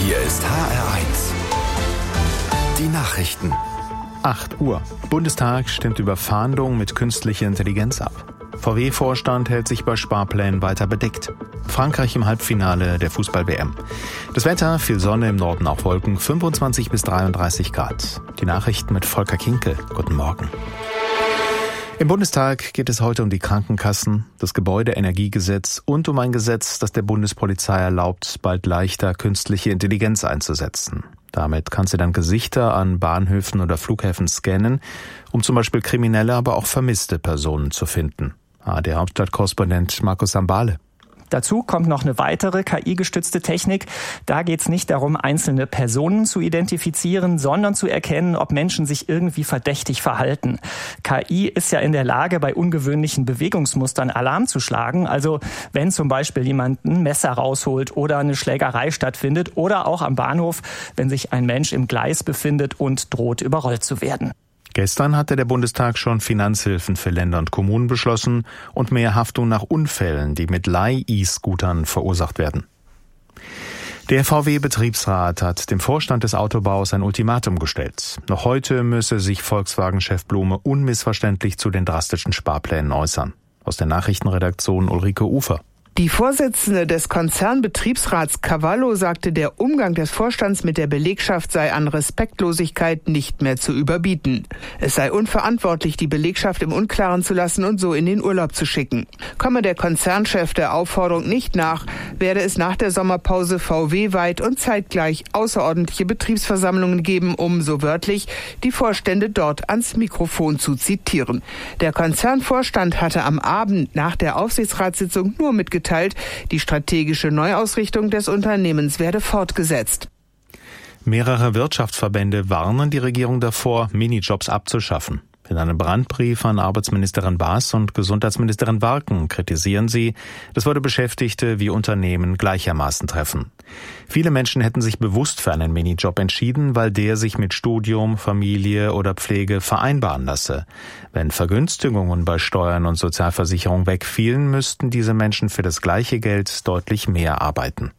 Hier ist HR1. Die Nachrichten. 8 Uhr. Bundestag stimmt über Fahndung mit künstlicher Intelligenz ab. VW-Vorstand hält sich bei Sparplänen weiter bedeckt. Frankreich im Halbfinale der Fußball-WM. Das Wetter, viel Sonne, im Norden auch Wolken, 25 bis 33 Grad. Die Nachrichten mit Volker Kinkel. Guten Morgen. Im Bundestag geht es heute um die Krankenkassen, das Gebäudeenergiegesetz und um ein Gesetz, das der Bundespolizei erlaubt, bald leichter künstliche Intelligenz einzusetzen. Damit kann sie dann Gesichter an Bahnhöfen oder Flughäfen scannen, um zum Beispiel kriminelle, aber auch vermisste Personen zu finden. Der Hauptstadtkorrespondent Markus Sambale. Dazu kommt noch eine weitere KI-gestützte Technik. Da geht es nicht darum, einzelne Personen zu identifizieren, sondern zu erkennen, ob Menschen sich irgendwie verdächtig verhalten. KI ist ja in der Lage, bei ungewöhnlichen Bewegungsmustern Alarm zu schlagen. Also wenn zum Beispiel jemand ein Messer rausholt oder eine Schlägerei stattfindet oder auch am Bahnhof, wenn sich ein Mensch im Gleis befindet und droht, überrollt zu werden. Gestern hatte der Bundestag schon Finanzhilfen für Länder und Kommunen beschlossen und mehr Haftung nach Unfällen, die mit Leih-E-Scootern verursacht werden. Der VW-Betriebsrat hat dem Vorstand des Autobaus ein Ultimatum gestellt. Noch heute müsse sich Volkswagen-Chef Blume unmissverständlich zu den drastischen Sparplänen äußern. Aus der Nachrichtenredaktion Ulrike Ufer. Die Vorsitzende des Konzernbetriebsrats Cavallo sagte, der Umgang des Vorstands mit der Belegschaft sei an Respektlosigkeit nicht mehr zu überbieten. Es sei unverantwortlich, die Belegschaft im Unklaren zu lassen und so in den Urlaub zu schicken. Komme der Konzernchef der Aufforderung nicht nach, werde es nach der Sommerpause VW-weit und zeitgleich außerordentliche Betriebsversammlungen geben, um, so wörtlich, die Vorstände dort ans Mikrofon zu zitieren. Der Konzernvorstand hatte am Abend nach der Aufsichtsratssitzung nur mitgeteilt, die strategische Neuausrichtung des Unternehmens werde fortgesetzt. Mehrere Wirtschaftsverbände warnen die Regierung davor, Minijobs abzuschaffen. In einem Brandbrief an Arbeitsministerin Baas und Gesundheitsministerin Warken kritisieren sie, das würde Beschäftigte wie Unternehmen gleichermaßen treffen. Viele Menschen hätten sich bewusst für einen Minijob entschieden, weil der sich mit Studium, Familie oder Pflege vereinbaren lasse. Wenn Vergünstigungen bei Steuern und Sozialversicherung wegfielen, müssten diese Menschen für das gleiche Geld deutlich mehr arbeiten.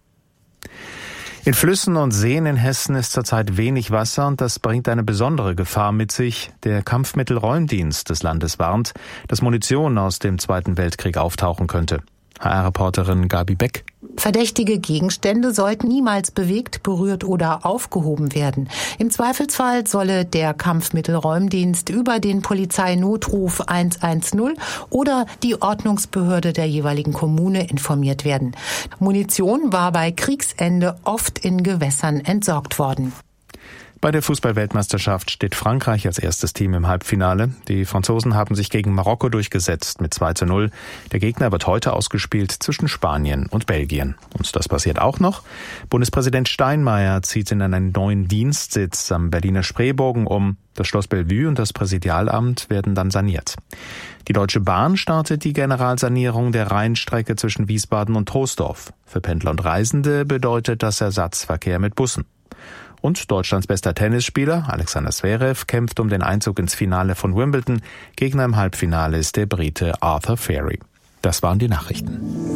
In Flüssen und Seen in Hessen ist zurzeit wenig Wasser und das bringt eine besondere Gefahr mit sich. Der Kampfmittelräumdienst des Landes warnt, dass Munition aus dem Zweiten Weltkrieg auftauchen könnte. HR-Reporterin Gabi Beck. Verdächtige Gegenstände sollten niemals bewegt, berührt oder aufgehoben werden. Im Zweifelsfall solle der Kampfmittelräumdienst über den Polizeinotruf 110 oder die Ordnungsbehörde der jeweiligen Kommune informiert werden. Munition war bei Kriegsende oft in Gewässern entsorgt worden. Bei der Fußball-Weltmeisterschaft steht Frankreich als erstes Team im Halbfinale. Die Franzosen haben sich gegen Marokko durchgesetzt mit 2:0. Der Gegner wird heute ausgespielt zwischen Spanien und Belgien. Und das passiert auch noch. Bundespräsident Steinmeier zieht in einen neuen Dienstsitz am Berliner Spreebogen um. Das Schloss Bellevue und das Präsidialamt werden dann saniert. Die Deutsche Bahn startet die Generalsanierung der Rheinstrecke zwischen Wiesbaden und Troisdorf. Für Pendler und Reisende bedeutet das Ersatzverkehr mit Bussen. Und Deutschlands bester Tennisspieler, Alexander Zverev, kämpft um den Einzug ins Finale von Wimbledon. Gegner im Halbfinale ist der Brite Arthur Fairy. Das waren die Nachrichten.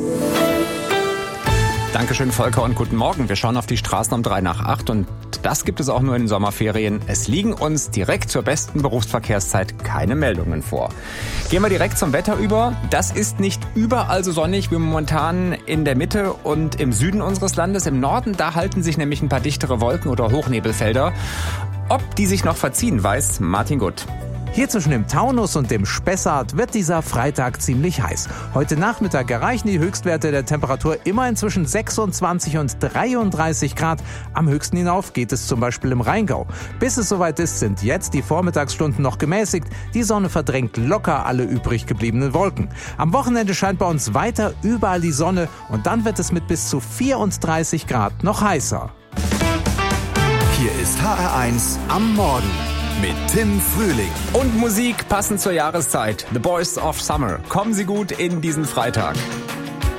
Dankeschön, Volker, und guten Morgen. Wir schauen auf die Straßen um 7:03 und das gibt es auch nur in den Sommerferien. Es liegen uns direkt zur besten Berufsverkehrszeit keine Meldungen vor. Gehen wir direkt zum Wetter über. Das ist nicht überall so sonnig wie momentan in der Mitte und im Süden unseres Landes. Im Norden, da halten sich nämlich ein paar dichtere Wolken oder Hochnebelfelder. Ob die sich noch verziehen, weiß Martin Gutt. Hier zwischen dem Taunus und dem Spessart wird dieser Freitag ziemlich heiß. Heute Nachmittag erreichen die Höchstwerte der Temperatur immerhin zwischen 26 und 33 Grad. Am höchsten hinauf geht es zum Beispiel im Rheingau. Bis es soweit ist, sind jetzt die Vormittagsstunden noch gemäßigt. Die Sonne verdrängt locker alle übrig gebliebenen Wolken. Am Wochenende scheint bei uns weiter überall die Sonne und dann wird es mit bis zu 34 Grad noch heißer. Hier ist HR1 am Morgen mit Tim Frühling. Und Musik passend zur Jahreszeit. The Boys of Summer. Kommen Sie gut in diesen Freitag.